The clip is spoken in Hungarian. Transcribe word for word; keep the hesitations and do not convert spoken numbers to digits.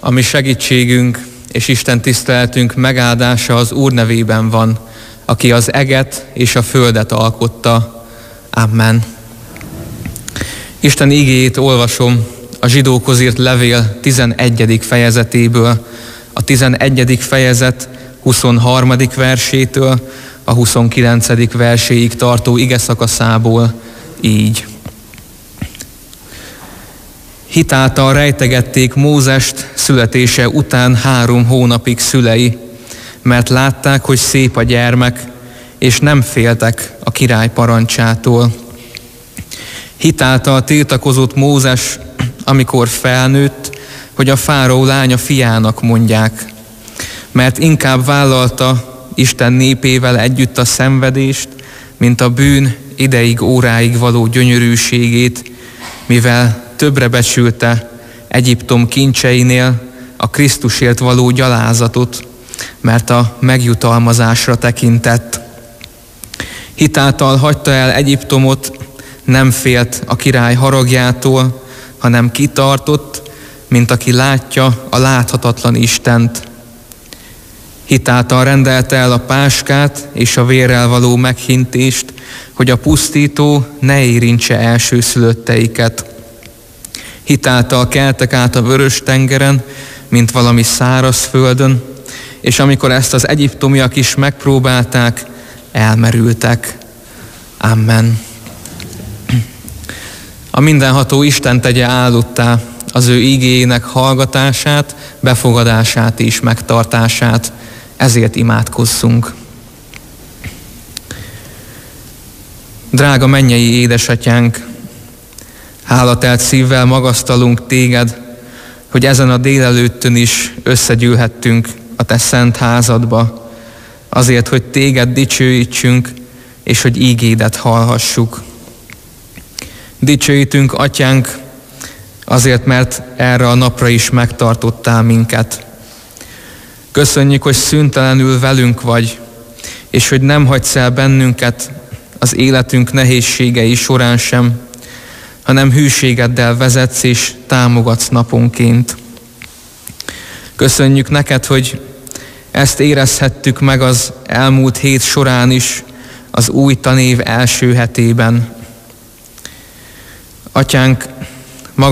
A mi segítségünk és Isten tiszteletünk megáldása az Úr nevében van, aki az eget és a földet alkotta. Amen. Isten igéjét olvasom a Zsidókhoz írt levél tizenegyedik fejezetéből, a tizenegyedik fejezet huszonharmadik versétől a huszonkilencedik verséig tartó igeszakaszából így. Hitáltal rejtegették Mózest születése után három hónapig szülei, mert látták, hogy szép a gyermek, és nem féltek a király parancsától. Hitáltal tiltakozott Mózes, amikor felnőtt, hogy a fáraó lánya fiának mondják, mert inkább vállalta Isten népével együtt a szenvedést, mint a bűn ideig, óráig való gyönyörűségét, mivel többre becsülte Egyiptom kincseinél a Krisztusért való gyalázatot, mert a megjutalmazásra tekintett. Hitáltal hagyta el Egyiptomot, nem félt a király haragjától, hanem kitartott, mint aki látja a láthatatlan Istent. Hitáltal rendelte el a páskát és a vérrel való meghintést, hogy a pusztító ne érintse elsőszülötteiket. Hitáltal keltek át a Vörös-tengeren, mint valami száraz földön, és amikor ezt az egyiptomiak is megpróbálták, elmerültek. Amen. A mindenható Isten tegye áldottá az ő igéjének hallgatását, befogadását és megtartását, ezért imádkozzunk. Drága mennyei édesatyánk, hálatelt szívvel magasztalunk téged, hogy ezen a délelőttön is összegyűlhettünk a te szent házadba, azért, hogy téged dicsőítsünk, és hogy ígédet hallhassuk. Dicsőítünk, atyánk, azért, mert erre a napra is megtartottál minket. Köszönjük, hogy szüntelenül velünk vagy, és hogy nem hagysz el bennünket az életünk nehézségei során sem, hanem hűségeddel vezetsz és támogatsz naponként. Köszönjük neked, hogy ezt érezhettük meg az elmúlt hét során is, az új tanév első hetében. Atyánk,